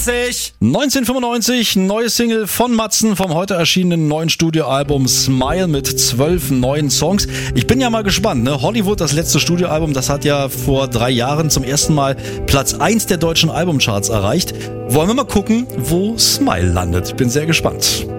1995, neue Single von Matzen vom heute erschienenen neuen Studioalbum Smile mit 12 neuen Songs. Ich bin ja mal gespannt, ne? Hollywood, das letzte Studioalbum, das hat ja vor 3 Jahren zum ersten Mal Platz 1 der deutschen Albumcharts erreicht. Wollen wir mal gucken, wo Smile landet. Bin sehr gespannt.